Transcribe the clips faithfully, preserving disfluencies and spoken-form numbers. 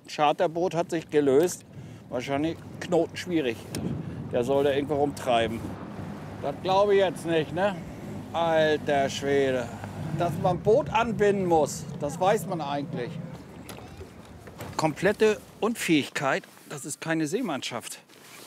Charterboot hat sich gelöst. Wahrscheinlich Knoten schwierig. Der soll da irgendwo rumtreiben. Das glaube ich jetzt nicht, ne? Alter Schwede. Dass man ein Boot anbinden muss, das weiß man eigentlich. Komplette Unfähigkeit, das ist keine Seemannschaft.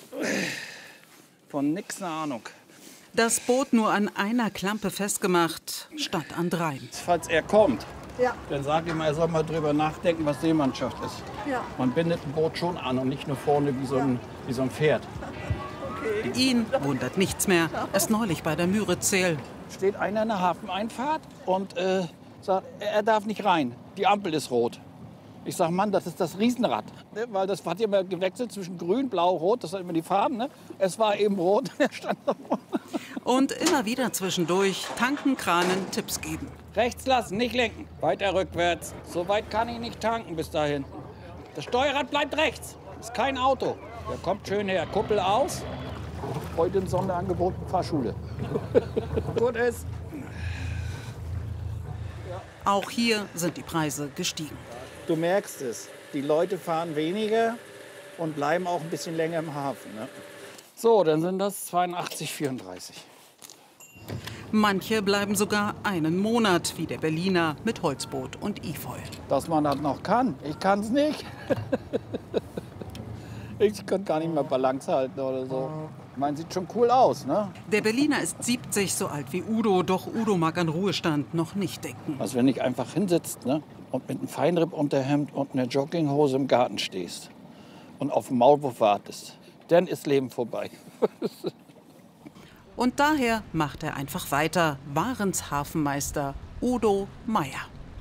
Von nix eine Ahnung. Das Boot nur an einer Klampe festgemacht, statt an drei. Falls er kommt, Ja. dann sage ich mal, er soll mal drüber nachdenken, was Seemannschaft ist. Ja. Man bindet ein Boot schon an und nicht nur vorne wie so ein, wie so ein Pferd. Ihn wundert nichts mehr. Erst neulich bei der Müritzseel. Steht einer in der Hafeneinfahrt und äh, sagt, er darf nicht rein. Die Ampel ist rot. Ich sage, Mann, das ist das Riesenrad. Ne? Weil das hat ja immer gewechselt zwischen grün, blau, rot. Das sind immer die Farben. Ne? Es war eben rot. Er stand da vorne. Und immer wieder zwischendurch tanken, kranen, Tipps geben. Rechts lassen, nicht lenken. Weiter rückwärts. So weit kann ich nicht tanken bis dahin. Das Steuerrad bleibt rechts. Ist kein Auto. Der kommt schön her. Kuppel aus. Heute ein Sonderangebot Fahrschule. Gut ist. Auch hier sind die Preise gestiegen. Du merkst es. Die Leute fahren weniger und bleiben auch ein bisschen länger im Hafen. Ne? So, dann sind das zweiundachtzig vierunddreißig. Manche bleiben sogar einen Monat, wie der Berliner mit Holzboot und Efeu. Dass man das noch kann. Ich kann es nicht. Ich kann gar nicht mehr Balance halten oder so. Ich meine, sieht schon cool aus, ne? Der Berliner ist siebzig, so alt wie Udo, doch Udo mag an Ruhestand noch nicht denken. Also wenn ich einfach hinsitzt, ne, und mit einem Feinripp-Unterhemd und einer Jogginghose im Garten stehst und auf den Maulwurf wartest, dann ist Leben vorbei. Und daher macht er einfach weiter. Warens Hafenmeister Udo Meier.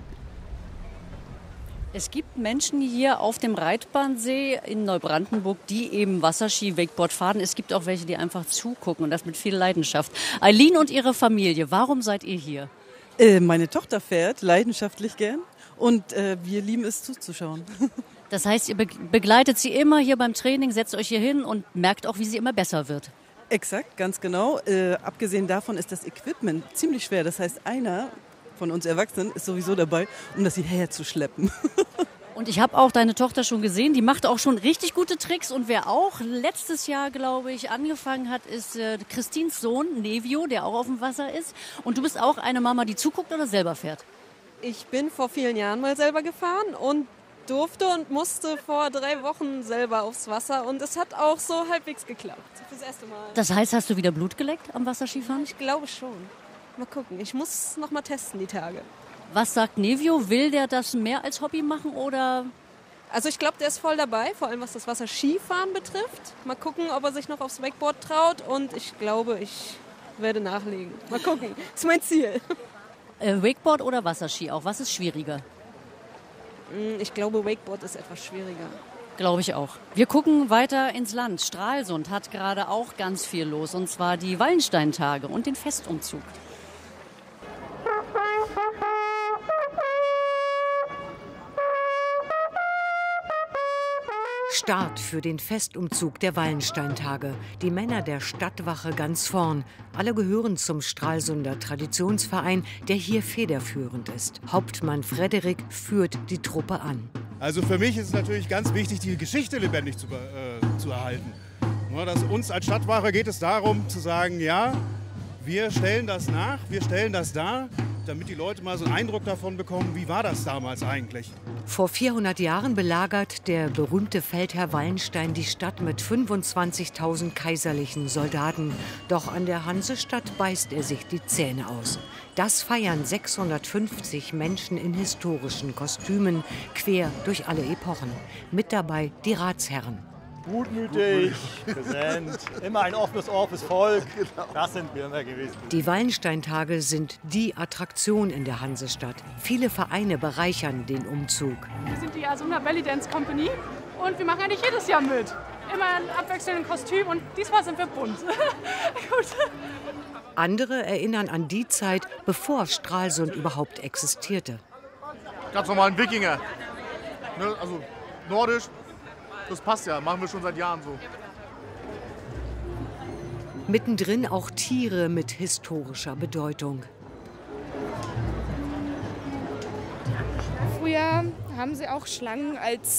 Es gibt Menschen hier auf dem Reitbahnsee in Neubrandenburg, die eben Wasserski, Wakeboard fahren. Es gibt auch welche, die einfach zugucken und das mit viel Leidenschaft. Eileen und ihre Familie, warum seid ihr hier? Äh, meine Tochter fährt leidenschaftlich gern und äh, wir lieben es zuzuschauen. Das heißt, ihr be- begleitet sie immer hier beim Training, setzt euch hier hin und merkt auch, wie sie immer besser wird. Exakt, ganz genau. Äh, abgesehen davon ist das Equipment ziemlich schwer. Das heißt, einer von uns Erwachsenen ist sowieso dabei, um das hierher zu schleppen. Und ich habe auch deine Tochter schon gesehen, die macht auch schon richtig gute Tricks. Und wer auch letztes Jahr, glaube ich, angefangen hat, ist äh, Christins Sohn, Nevio, der auch auf dem Wasser ist. Und du bist auch eine Mama, die zuguckt oder selber fährt? Ich bin vor vielen Jahren mal selber gefahren und durfte und musste vor drei Wochen selber aufs Wasser. Und es hat auch so halbwegs geklappt. Fürs erste Mal. Das heißt, hast du wieder Blut geleckt am Wasserskifahren? Ich glaube schon. Mal gucken. Ich muss noch mal testen die Tage. Was sagt Nevio? Will der das mehr als Hobby machen oder? Also ich glaube, der ist voll dabei, vor allem was das Wasserskifahren betrifft. Mal gucken, ob er sich noch aufs Wakeboard traut. Und ich glaube, ich werde nachlegen. Mal gucken. Das ist mein Ziel. Äh, Wakeboard oder Wasserski auch? Was ist schwieriger? Ich glaube, Wakeboard ist etwas schwieriger. Glaube ich auch. Wir gucken weiter ins Land. Stralsund hat gerade auch ganz viel los. Und zwar die Wallensteintage und den Festumzug. Start für den Festumzug der Wallensteintage. Die Männer der Stadtwache ganz vorn. Alle gehören zum Stralsunder Traditionsverein, der hier federführend ist. Hauptmann Frederik führt die Truppe an. Also für mich ist es natürlich ganz wichtig, die Geschichte lebendig zu, äh, zu erhalten. Ja, dass uns als Stadtwache geht es darum zu sagen, ja, wir stellen das nach, wir stellen das dar, damit die Leute mal so einen Eindruck davon bekommen, wie war das damals eigentlich. Vor vierhundert Jahren belagert der berühmte Feldherr Wallenstein die Stadt mit fünfundzwanzigtausend kaiserlichen Soldaten. Doch an der Hansestadt beißt er sich die Zähne aus. Das feiern sechshundertfünfzig Menschen in historischen Kostümen, quer durch alle Epochen. Mit dabei die Ratsherren. Gutmütig, präsent, immer ein offenes Ohr fürs Volk. Das sind wir immer gewesen. Die Wallensteintage sind die Attraktion in der Hansestadt. Viele Vereine bereichern den Umzug. Wir sind die Asuna Belly Dance Company und wir machen eigentlich jedes Jahr mit. Immer in abwechselndem Kostüm und diesmal sind wir bunt. Gut. Andere erinnern an die Zeit, bevor Stralsund überhaupt existierte. Ganz normal ein Wikinger. Ne, also nordisch. Das passt ja, machen wir schon seit Jahren so. Mittendrin auch Tiere mit historischer Bedeutung. Früher haben sie auch Schlangen als